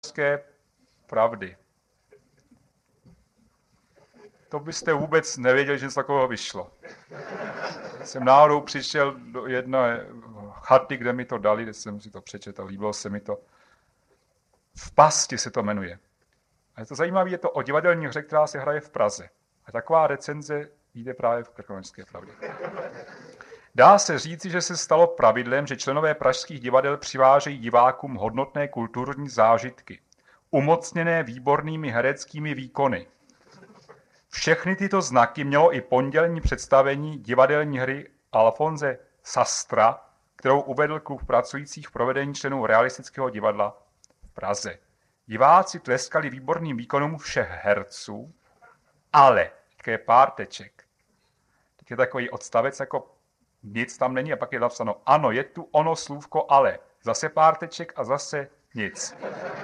pravdy. To byste vůbec nevěděli, že něco takového vyšlo. Jsem náhodou přišel do jedné chaty, kde mi to dali, kde jsem si to přečetl, líbilo se mi to. V pasti se to jmenuje. A je to zajímavé, je to o divadelní hře, která se hraje v Praze. A taková recenze jde právě v Krkonošské pravdě. Dá se říci, že se stalo pravidlem, že členové pražských divadel přivážejí divákům hodnotné kulturní zážitky, umocněné výbornými hereckými výkony. Všechny tyto znaky mělo i pondělní představení divadelní hry Alfonse Sastra, kterou uvedl klub pracujících v provedení členů realistického divadla v Praze. Diváci tleskali výborným výkonům všech herců, ale je pár teček. Teď je takový odstavec, jako nic tam není a pak je napsáno, ano, je tu ono slůvko ale. Zase pár teček a zase nic.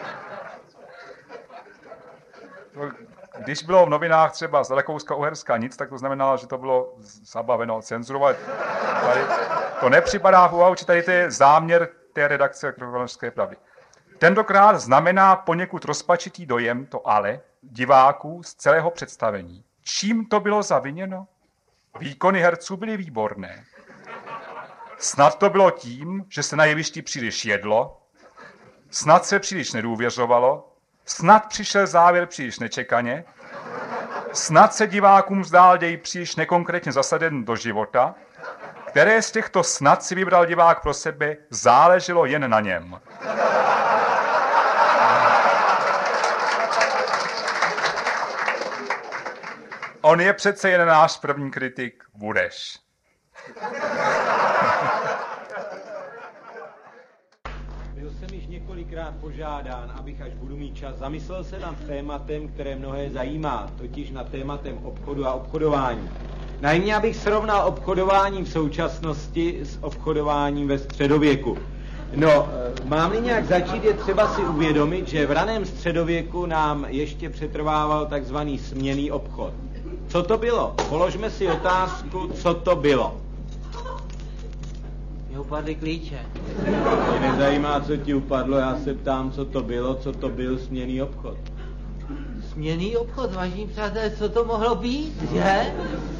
Když bylo v novinách třeba z Rakouska-Uherska nic, tak to znamenalo, že to bylo zabaveno, cenzurovat. Tady to nepřipadá v úvahu, či tady to je záměr té redakce Krkonošské pravdy. Tentokrát znamená poněkud rozpačitý dojem, to ale, diváků z celého představení. Čím to bylo zaviněno? Výkony herců byly výborné. Snad to bylo tím, že se na jevišti příliš jedlo, snad se příliš nedůvěřovalo, snad přišel závěr příliš nečekaně, snad se divákům zdál děj příliš nekonkrétně zasaden do života, které z těchto snad si vybral divák pro sebe, záleželo jen na něm. On je přece jen náš první kritik Bureš. Byl jsem již několikrát požádán, abych, až budu mít čas, zamyslel se nad tématem, které mnohé zajímá, totiž nad tématem obchodu a obchodování. Najmě, abych srovnal obchodování v současnosti s obchodováním ve středověku. No, mám-li nějak začít, je třeba si uvědomit, že v raném středověku nám ještě přetrvával takzvaný směnný obchod. Co to bylo? Položme si otázku, co to bylo. Mě upadly klíče. Mě nezajímá, co ti upadlo, já se ptám, co to bylo, co to byl směnný obchod. Směnný obchod, vážení přátelé, co to mohlo být, že?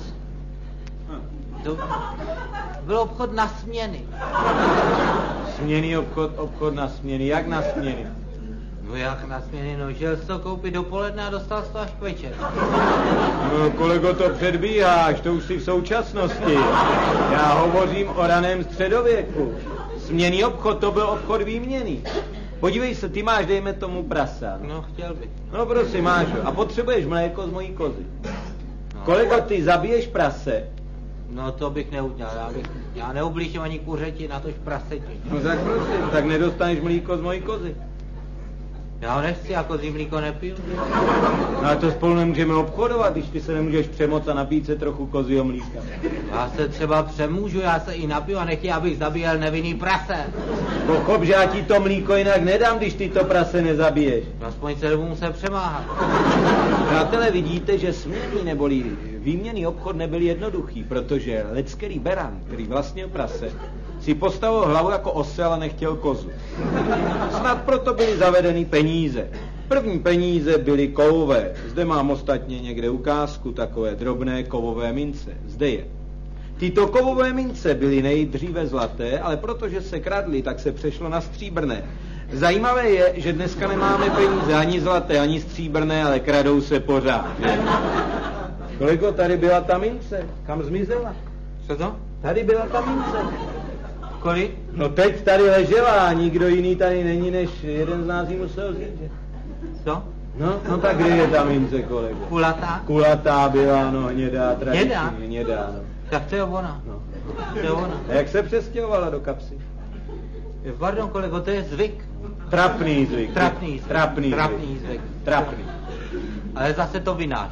To byl obchod na směny. Směnný obchod na směny. Jak na směny? No jak na směny, no šel jsi to koupit dopoledne a dostal jsi to až k večer. No kolego, to předbíháš, to už si v současnosti. Já hovořím o raném středověku. Směnný obchod, to byl obchod výměný. Podívej se, ty máš, dejme tomu, prasa. No chtěl bych. No prosím, máš ho. A potřebuješ mléko z mojí kozy. No. Kolego, ty zabiješ prase. No to bych neudělal, já neublížím ani kuřeti, natož praseti. No tak prosím, tak nedostaneš mlíko z mojí kozy. Já ho nechci, já kozí mlíko nepiju. No ale to spolu nemůžeme obchodovat, když ty se nemůžeš přemoct a napít se trochu kozího mlíka. Já se třeba přemůžu, já se i napiju a nechtěl, abych zabíjel nevinný prase. Pochop, že já ti to mlíko jinak nedám, když ty to prase nezabiješ. Aspoň se dobu musel přemáhat. Přátelé, vidíte, že směnný neboli výměnný obchod nebyl jednoduchý, protože leckerý beran, který vlastnil prase, si postavil hlavu jako osel a nechtěl kozu. Snad proto byly zavedeny peníze. První peníze byly kovové. Zde mám ostatně někde ukázku takové drobné kovové mince. Zde je. Tyto kovové mince byly nejdříve zlaté, ale protože se kradly, tak se přešlo na stříbrné. Zajímavé je, že dneska nemáme peníze ani zlaté, ani stříbrné, ale kradou se pořád. Kolego, tady byla ta mince. Kam zmizela? Co to? Tady byla ta mince. Kolik? No teď tady ležela a nikdo jiný tady není, než jeden z nás jí musel vzít, že? Co? No tak kde je ta mince, kolego? Kulatá? Kulatá byla, no, hnědá, tradiční, hnědá, no. Tak to je ona. No. To je ona. A jak se přestěhovala do kapsy? Pardon, kolego, to je zvyk. Trapný zvyk. Trapný zvyk. Trapný. Ale zase to vináš.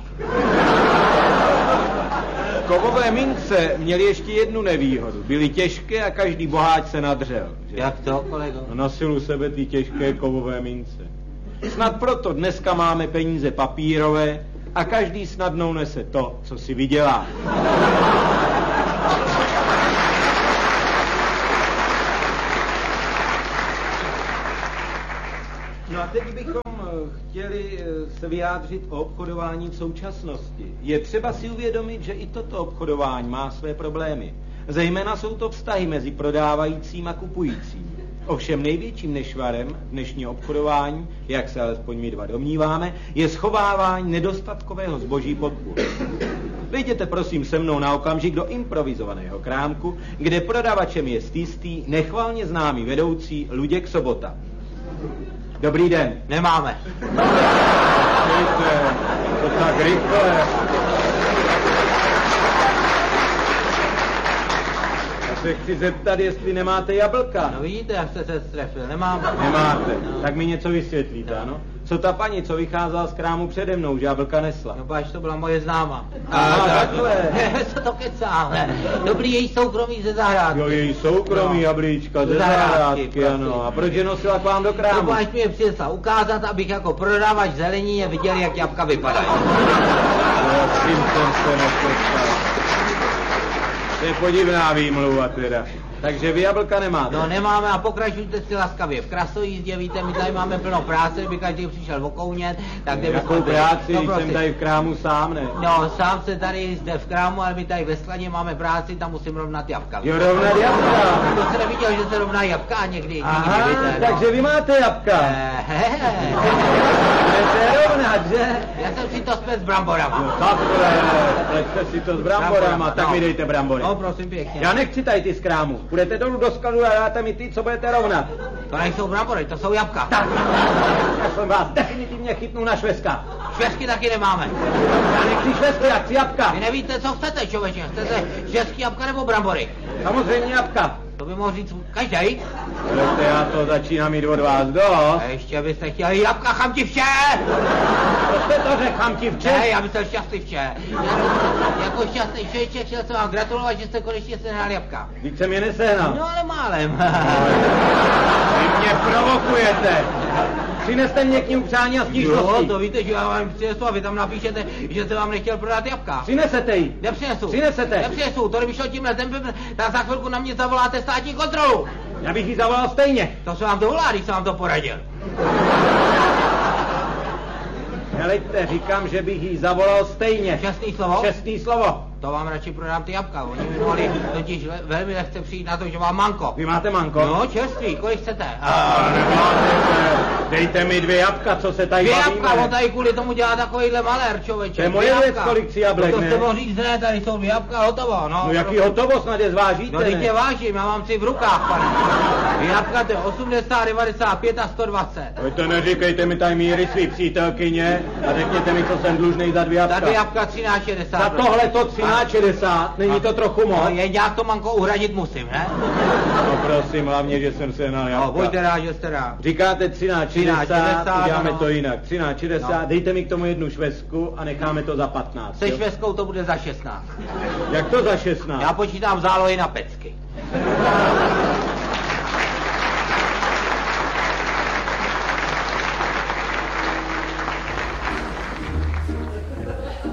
Kovové mince měly ještě jednu nevýhodu. Byly těžké a každý boháč se nadřel. Že? Jak to, kolego? Nosil u sebe ty těžké kovové mince. Snad proto dneska máme peníze papírové a každý snadnou nese to, co si vydělá. No a teď bychom chtěli se vyjádřit o obchodování v současnosti. Je třeba si uvědomit, že i toto obchodování má své problémy. Zejména jsou to vztahy mezi prodávajícím a kupujícím. Ovšem největším nešvarem dnešního obchodování, jak se alespoň my dva domníváme, je schovávání nedostatkového zboží pod půl. Vejděte prosím se mnou na okamžik do improvizovaného krámku, kde prodavačem je jistý, nechvalně známý vedoucí Luděk Sobota. Dobrý den. Nemáme. Víte, to tak rychle. Já se chci zeptat, jestli nemáte jablka. No vidíte, jak jste se strefil, nemáme. Nemáte, No. tak mi něco vysvětlíte, ano? Co ta paní, co vycházela z krámu přede mnou, že jablka nesla? No pač, to byla moje známa. Takhle. Co to kecáme? Dobrý její soukromí ze zahrádky. Jo, její soukromí jablíčka ze zahrádky, ano. A proč je nosila k vám do No krámu? pač mi je přinesla ukázat, abych jako prodavač zelenině viděl, jak jabka vypadají. Prosím, jsem se nepočal. To je podivná výmluva teda. Takže vy jablka nemáte? No nemáme a pokračujte si laskavě. V krasojízdě, víte, my tady máme plno práce, kdyby každý přišel okounět, tak kde Jakou práci, no, když jsem tady v krámu sám, ne? No, sám se tady zde v krámu, ale my tady ve skladě máme práci, tam musím rovnat jabka. Jo, rovnat jabka. To se neviděl, že se rovná jabka někdy. Aha, někdy, víte, no. takže vy máte jabka. Budete rovnat, že? Já jsem si to spět s bramborama. No takhle, pleťte si to s bramborama, tak mi dejte brambory. No, prosím pěkně. Já nechci tady ty z krámu. Půjdete dolů do skladu a dáte mi ty, co budete rovnat. To nejsou brambory, to jsou jabka. Tak, já jsem vás definitivně chytnu na šveska. Švestky taky nemáme. Já nechci švesky, já chci jabka. Vy nevíte, co chcete, člověče. Chcete švestky jabka nebo brambory? Samozřejmě jabka. To by mohl říct každý. Víte, já to začínám mít od vás dost. A ještě byste chtěli jabka chamtivče! Co jste to řekl, chamtivče? Ne, já bych byl šťastlivče. Jako šťastný člověče, chtěl jsem vám gratulovat, že jste konečně sehnal jabka. Vždyť jsem je nesehnal. No ale málem. Vy mě provokujete. Přineste mě k ním přání a Jo, stížnosti. to víte, že já vám přinesu a vy tam napíšete, že jsem vám nechtěl prodat jabka. Přinesete ji. Nepřinesu. Přinesete. Nepřinesu, to kdyby šlo tímhle tempem, tak za chvilku na mě zavoláte státní kontrolu. Já bych ji zavolal stejně. To se vám dovolá, když jsem vám to poradil. Helejte, říkám, že bych jí zavolal stejně. Čestný slovo? Čestný slovo. To vám radši prodám ty jabka. Oni by mohli totiž velmi lehce přijít na to, že mám manko. Vy máte manko? No, čerstvý, kolik chcete? Dejte mi 2 jabka, co se tady 2 bavíme. jabka, on tady kvůli tomu dělá takovýhle malér, člověče. To je moje 2 věc, jabka. kolik chci jablek, To ne? jste mohl říct, ne, tady jsou 2 jabka, hotovo, no. No jaký hotovo, snad je zvážíte, No, teď ne? je vážím, já mám si v rukách, pane. Jabka to je 80, 95 a 120. Vy to neříkejte mi tady míry svý přítelkyně a řekněte mi, co jsem dlužnej za 2 jabka. Za 2 jabka 13,60. Za tohle to 13,60, není to trochu moc? No, jen já to manko uhradit musím, ne? No prosím, hlavně, že jsem sehnal No, jabka. buďte rád, že jste rád. Říkáte 13,60, 13,60, uděláme ano. to jinak. 13,60, No. dejte mi k tomu 1 švestku a necháme to za 15. Se jo? švestkou to bude za 16. Jak to za 16? Já počítám zálohy na pecky.